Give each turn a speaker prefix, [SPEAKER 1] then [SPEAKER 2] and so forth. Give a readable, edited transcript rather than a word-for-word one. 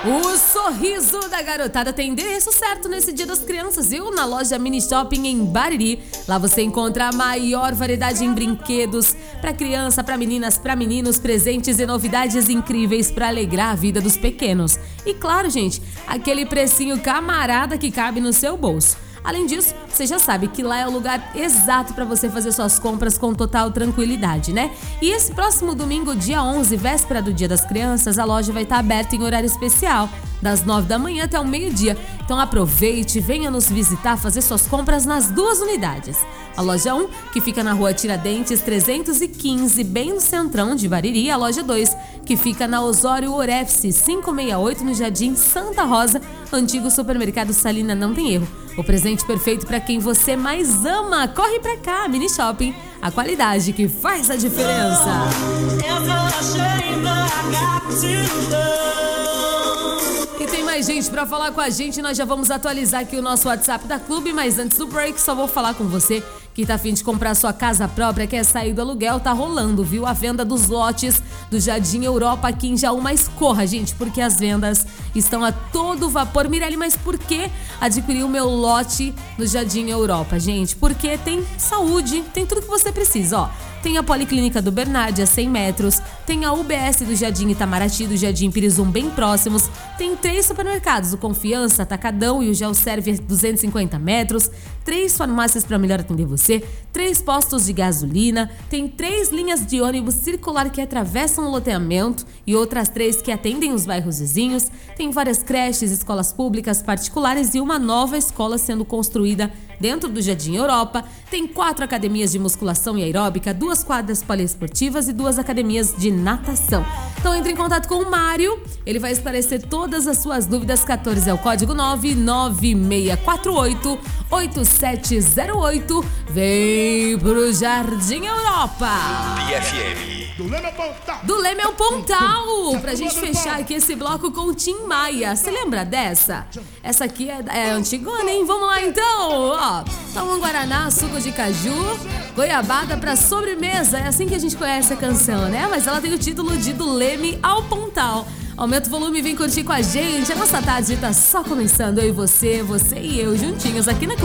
[SPEAKER 1] O sorriso da garotada tem endereço certo nesse Dia das Crianças, viu? Na loja Mini Shopping em Bariri. Lá você encontra a maior variedade em brinquedos para criança, para meninas, para meninos, presentes e novidades incríveis para alegrar a vida dos pequenos. E claro, gente, aquele precinho camarada que cabe no seu bolso. Além disso, você já sabe que lá é o lugar exato para você fazer suas compras com total tranquilidade, né? E esse próximo domingo, dia 11, véspera do Dia das Crianças, a loja vai estar aberta em horário especial, das 9 da manhã até o meio-dia. Então aproveite, venha nos visitar, fazer suas compras nas duas unidades. A loja 1, que fica na rua Tiradentes 315, bem no centrão de Bariri. A loja 2, que fica na Osório Orefce 568, no Jardim Santa Rosa, antigo supermercado Salina, não tem erro. O presente perfeito para quem você mais ama. Corre pra cá, Mini Shopping, a qualidade que faz a diferença. E tem mais gente pra falar com a gente, nós já vamos atualizar aqui o nosso WhatsApp da Clube, mas antes do break só vou falar com você que tá a fim de comprar sua casa própria, quer sair do aluguel, tá rolando, viu? A venda dos lotes do Jardim Europa aqui em Jaú, mas corra, gente, porque as vendas estão a todo vapor. Mirelle, mas por que adquirir o meu lote no Jardim Europa, gente? Porque tem saúde, tem tudo que você precisa, ó. Tem a Policlínica do Bernardi a 100 metros, tem a UBS do Jardim Itamaraty, do Jardim Pirizum bem próximos, tem 3 supermercados, o Confiança, Atacadão e o Geoserve 250 metros, 3 farmácias para melhor atender você, 3 postos de gasolina, tem 3 linhas de ônibus circular que atravessam o loteamento e outras 3 que atendem os bairros vizinhos, tem várias creches, escolas públicas, particulares e uma nova escola sendo construída dentro do Jardim Europa, tem 4 academias de musculação e aeróbica, 2 quadras poliesportivas e 2 academias de natação. Então entre em contato com o Mário, ele vai esclarecer todas as suas dúvidas. 14 é o código 99648-8708. Vem pro Jardim Europa.
[SPEAKER 2] BFM.
[SPEAKER 1] Do Leme ao Pontal, pra gente fechar aqui esse bloco com o Tim Maia. Você lembra dessa? Essa aqui é antigona, hein? Vamos lá então, ó. Toma um guaraná, suco de caju, goiabada pra sobremesa. É assim que a gente conhece a canção, né? Mas ela tem o título de Do Leme ao Pontal. Aumenta o volume e vem curtir com a gente. A nossa tarde tá só começando. Eu e você e eu juntinhos aqui na